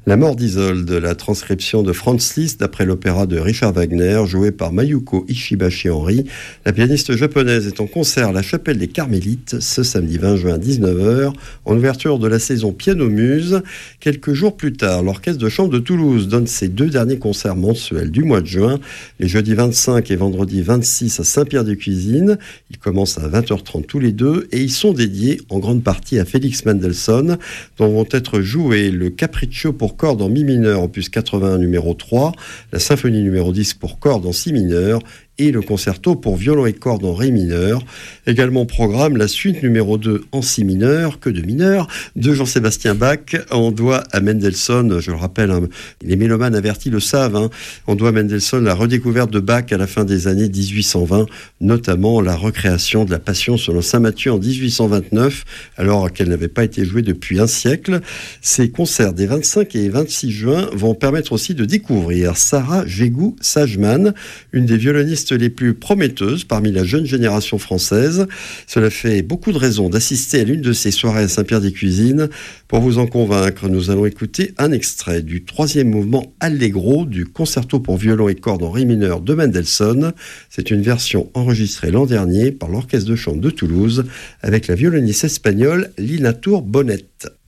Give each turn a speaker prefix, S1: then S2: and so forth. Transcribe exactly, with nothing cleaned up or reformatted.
S1: La mort d'Isolde, la transcription de Franz Liszt d'après l'opéra de Richard Wagner, joué par Mayuko Ishibashi-Henri. La pianiste japonaise est en concert à la Chapelle des Carmélites ce samedi vingt juin à dix-neuf heures, en ouverture de la saison Piano Muse. Quelques jours plus tard, l'Orchestre de chambre de Toulouse donne ses deux derniers concerts mensuels du mois de juin, les jeudis vingt-cinq et vendredi vingt-six à Saint-Pierre-des-Cuisines. Ils commencent à vingt heures trente tous les deux et ils sont dédiés en grande partie à Félix Mendelssohn, dont vont être joués le Capriccio pour cordes en mi mineur opus quatre-vingt-un numéro trois, la symphonie numéro dix pour cordes en si mineur et le concerto pour violon et cordes en ré mineur. Également au programme la suite numéro deux en si mineur, que de mineur, de Jean-Sébastien Bach. On doit à Mendelssohn, je le rappelle, hein, les mélomanes avertis le savent, hein, on doit à Mendelssohn la redécouverte de Bach à la fin des années dix-huit cent vingt, notamment la recréation de la Passion selon saint Matthieu en dix-huit cent vingt-neuf, alors qu'elle n'avait pas été jouée depuis un siècle. Ces concerts des vingt-cinq et vingt-six juin vont permettre aussi de découvrir Sarah Jégou-Sageman, une des violonistes les plus prometteuses parmi la jeune génération française. Cela fait beaucoup de raisons d'assister à l'une de ces soirées à Saint-Pierre-des-Cuisines. Pour vous en convaincre, nous allons écouter un extrait du troisième mouvement Allegro du concerto pour violon et cordes en ré mineur de Mendelssohn. C'est une version enregistrée l'an dernier par l'Orchestre de chambre de Toulouse avec la violoniste espagnole Lina Tour Bonnet.